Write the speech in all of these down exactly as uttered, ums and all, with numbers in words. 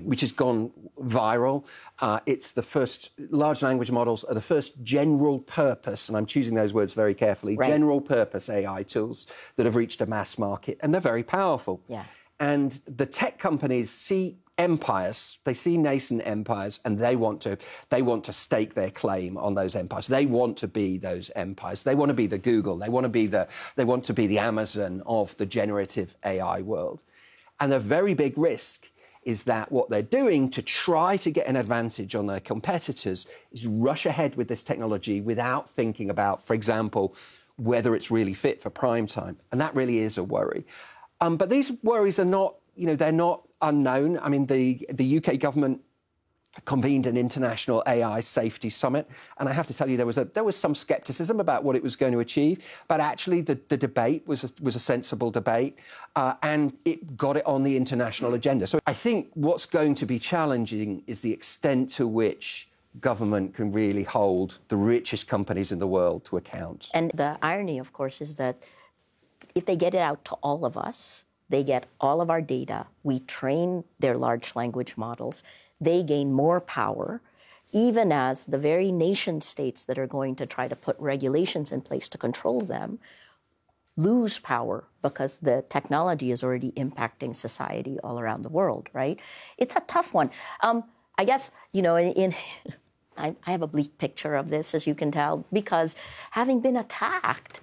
which has gone viral. Uh, it's the first, large language models are the first general purpose, and I'm choosing those words very carefully, right. general purpose A I tools that have reached a mass market, and they're very powerful. Yeah. And the tech companies see empires, they see nascent empires, and they want to they want to stake their claim on those empires. They want to be those empires. They want to be the Google. They want to be the they want to be the Amazon of the generative A I world. And the very big risk is that what they're doing to try to get an advantage on their competitors is rush ahead with this technology without thinking about, for example, whether it's really fit for prime time. And that really is a worry. Um, but these worries are not, you know, they're not unknown. I mean, the, the U K government convened an international A I safety summit, and I have to tell you, there was a there was some scepticism about what it was going to achieve, but actually the, the debate was a, was a sensible debate, uh, and it got it on the international agenda. So I think what's going to be challenging is the extent to which government can really hold the richest companies in the world to account. And the irony, of course, is that if they get it out to all of us, they get all of our data, we train their large language models, they gain more power, even as the very nation states that are going to try to put regulations in place to control them lose power because the technology is already impacting society all around the world, right? It's a tough one. Um, I guess, you know, in, in I, I have a bleak picture of this, as you can tell, because having been attacked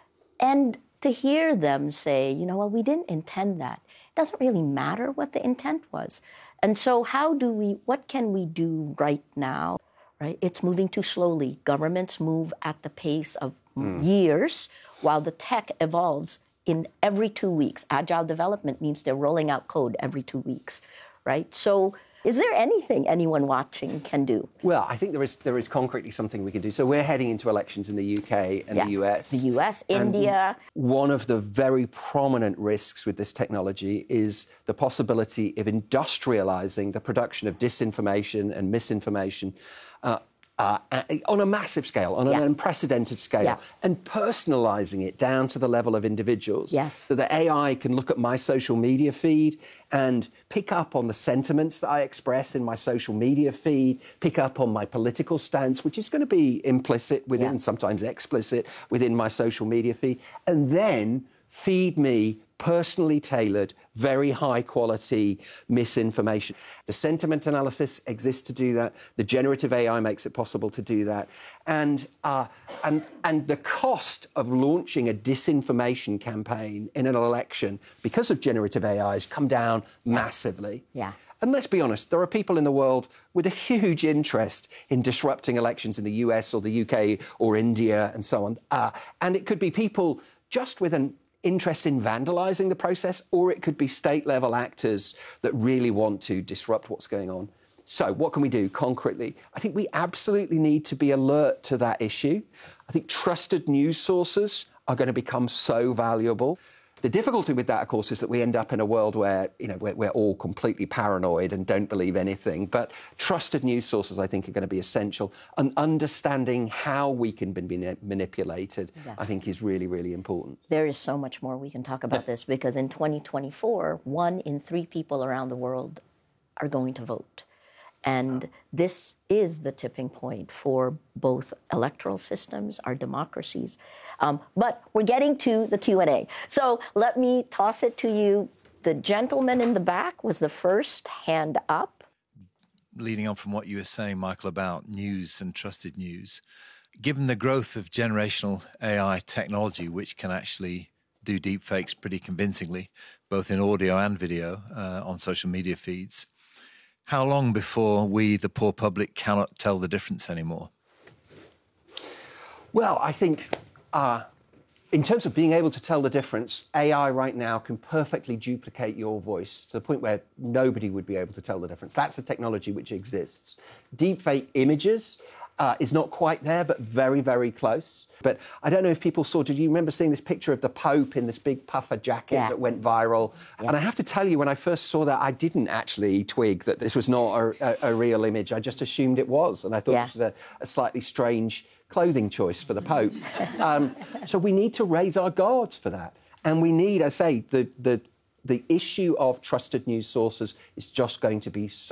and to hear them say, you know, well, we didn't intend that. It doesn't really matter what the intent was. And so how do we, what can we do right now, right? It's moving too slowly. Governments move at the pace of mm. years while the tech evolves in every two weeks. Agile development means they're rolling out code every two weeks, right? So is there anything anyone watching can do? Well, I think there is there is concretely something we can do. So we're heading into elections in the U K and yeah. the U S. The U S, India. One of the very prominent risks with this technology is the possibility of industrializing the production of disinformation and misinformation uh, Uh, on a massive scale, on yeah. an unprecedented scale, yeah. and personalising it down to the level of individuals. Yes. So that A I can look at my social media feed and pick up on the sentiments that I express in my social media feed, pick up on my political stance, which is going to be implicit within, yeah. sometimes explicit, within my social media feed, and then feed me personally tailored, very high quality misinformation. The sentiment analysis exists to do that. The generative A I makes it possible to do that. And, uh, and, and the cost of launching a disinformation campaign in an election because of generative A I has come down massively. Yeah. And let's be honest, there are people in the world with a huge interest in disrupting elections in the U S or the U K or India and so on. Uh, and it could be people just with an interest in vandalising the process, or it could be state-level actors that really want to disrupt what's going on. So what can we do concretely? I think we absolutely need to be alert to that issue. I think trusted news sources are going to become so valuable. The difficulty with that, of course, is that we end up in a world where, you know, we're, we're all completely paranoid and don't believe anything. But trusted news sources, I think, are going to be essential. And understanding how we can be manipulated, yeah. I think, is really, really important. There is so much more we can talk about this, because in twenty twenty-four, one in three people around the world are going to vote. And this is the tipping point for both electoral systems, our democracies. Um, but we're getting to the Q and A. So let me toss it to you. The gentleman in the back was the first hand up. Leading on from what you were saying, Michael, about news and trusted news, given the growth of generational A I technology, which can actually do deepfakes pretty convincingly, both in audio and video uh, on social media feeds, how long before we, the poor public, cannot tell the difference anymore? Well, I think uh, in terms of being able to tell the difference, A I right now can perfectly duplicate your voice to the point where nobody would be able to tell the difference. That's a technology which exists. Deepfake images uh, is not quite there, but very, very close. But I don't know if people saw, did you remember seeing this picture of the Pope in this big puffer jacket yeah. that went viral? Yeah. And I have to tell you, when I first saw that, I didn't actually twig that this was not a, a, a real image. I just assumed it was. And I thought yeah. it was a, a slightly strange clothing choice for the Pope. um, so we need to raise our guards for that. And we need, I say, the, the, the issue of trusted news sources is just going to be so